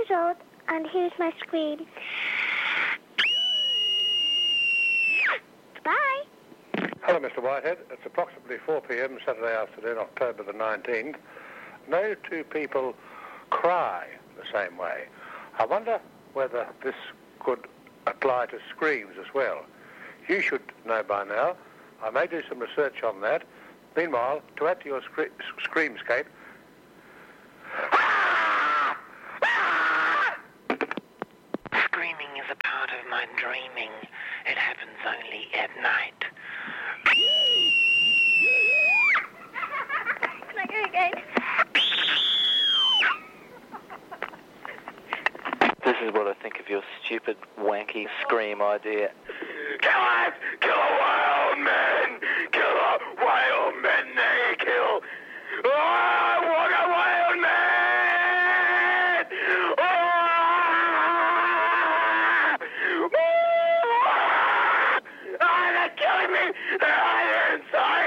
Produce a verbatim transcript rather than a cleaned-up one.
years old, and here's my scream. Bye. Hello, Mister Whitehead. It's approximately four p.m. Saturday afternoon, October the nineteenth. No two people cry the same way. I wonder whether this could apply to screams as well. You should know by now. I may do some research on that. Meanwhile, to add to your scre- screamscape... Screaming is a part of my dreaming. It happens only at night. Can I go again? This is what I think of your stupid, wanky scream idea. Kill it! Kill a wild man! Kill a wild man! They kill! Oh, what a wild man! Oh! Oh! Oh, they're killing me! They're inside!